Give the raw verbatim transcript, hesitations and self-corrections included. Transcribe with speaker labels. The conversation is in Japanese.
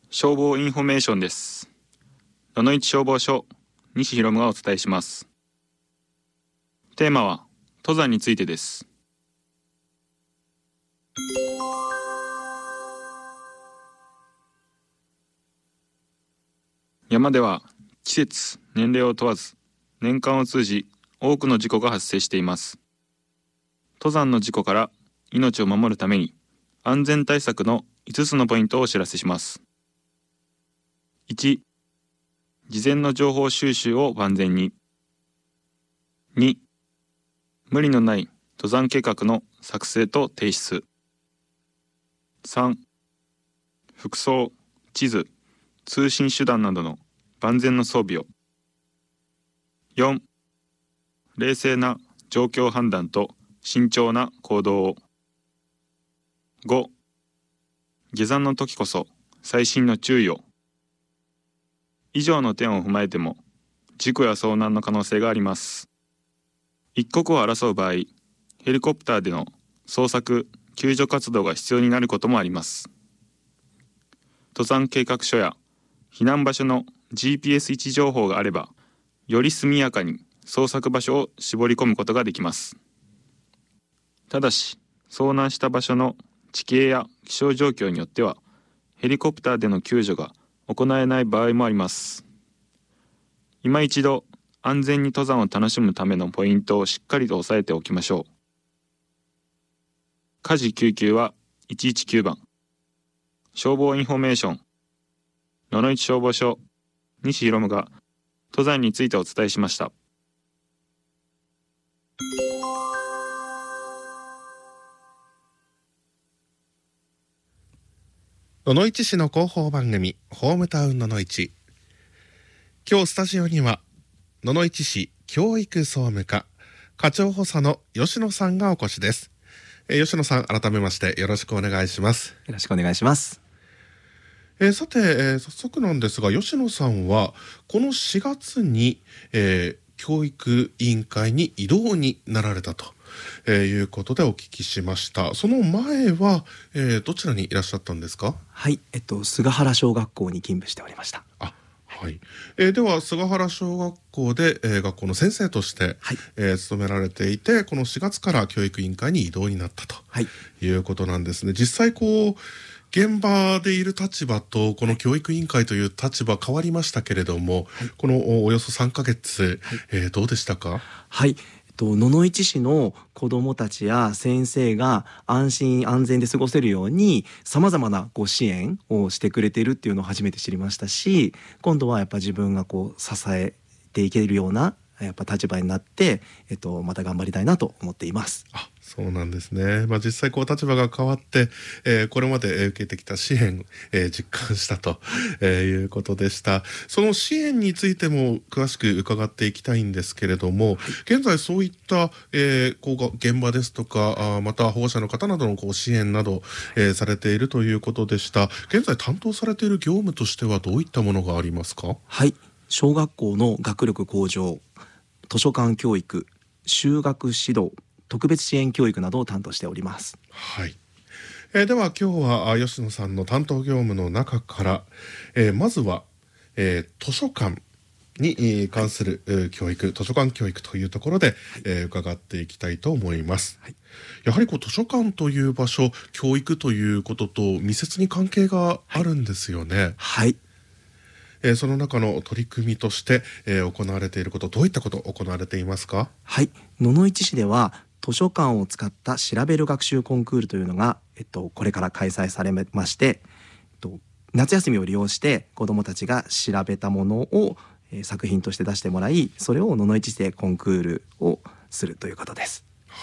Speaker 1: 消防インフォメーションです。野々市消防署西博がお伝えします。テーマは登山についてです。山では季節、年齢を問わず年間を通じ多くの事故が発生しています。登山の事故から命を守るために安全対策のいつつのポイントをお知らせします。いち、事前の情報収集を万全に。に、無理のない登山計画の作成と提出。さん、服装、地図、通信手段などの万全の装備を。よん、冷静な状況判断と慎重な行動を。ご、下山の時こそ細心の注意を。以上の点を踏まえても事故や遭難の可能性があります。一刻を争う場合、ヘリコプターでの捜索・救助活動が必要になることもあります。登山計画書や避難場所の ジーピーエス 位置情報があれば、より速やかに捜索場所を絞り込むことができます。ただし、遭難した場所の地形や気象状況によっては、ヘリコプターでの救助が行えない場合もあります。今一度、安全に登山を楽しむためのポイントをしっかりと押さえておきましょう。火事救急はいちいちきゅうばん。消防インフォメーション。野々市消防署西博が登山についてお伝えしました。
Speaker 2: 野々市市の広報番組ホームタウン野々市。今日スタジオには野々市市教育総務課課長補佐の吉野さんがお越しです。えー、吉野さん、改めましてよろしくお願いします。
Speaker 3: よろしくお願いします。
Speaker 2: えー、さて、えー、早速なんですが、吉野さんはこのしがつに、えー、教育委員会に異動になられたと、えー、いうことでお聞きしました。その前は、えー、どちらにいらっしゃったんですか？
Speaker 3: はい、えっと菅原小学校に勤務しておりました。
Speaker 2: あ、はい。えー、では菅原小学校で、えー、学校の先生として、はい、えー、勤められていて、このしがつから教育委員会に異動になったと、はい、いうことなんですね。実際こう現場でいる立場とこの教育委員会という立場変わりましたけれども、はい、このおよそさんかげつ、はい、えー、どうでしたか？
Speaker 3: はい、えっと、野々市市の子どもたちや先生が安心安全で過ごせるようにさまざまなご支援をしてくれているっていうのを初めて知りましたし、今度はやっぱ自分がこう支えていけるようなやっぱ立場になって、えっと、また頑張りたいなと思っています。
Speaker 2: あ、そうなんですね。まあ、実際こう立場が変わって、えー、これまで受けてきた支援、えー、実感したと、えー、いうことでした。その支援についても詳しく伺っていきたいんですけれども、はい、現在そういった、えー、こう現場ですとか、あまた保護者の方などのこう支援など、えー、されているということでした。現在担当されている業務としてはどういったものがありますか？
Speaker 3: はい、小学校の学力向上、図書館教育、就学指導、特別支援教育などを担当しております。
Speaker 2: はい。えー、では今日は吉野さんの担当業務の中から、えー、まずは、えー、図書館に関する、はい、教育、図書館教育というところで、はい、えー、伺っていきたいと思います。はい、やはりこう図書館という場所、教育ということと密接に関係があるんですよね。
Speaker 3: はい。はい、
Speaker 2: えー、その中の取り組みとして、えー、行われていること、どういったこと行われていますか？
Speaker 3: はい、野々市市では図書館を使った調べる学習コンクールというのが、えっと、これから開催されまして、えっと、夏休みを利用して子どもたちが調べたものを、えー、作品として出してもらい、それを野々市市でコンクールをするということです。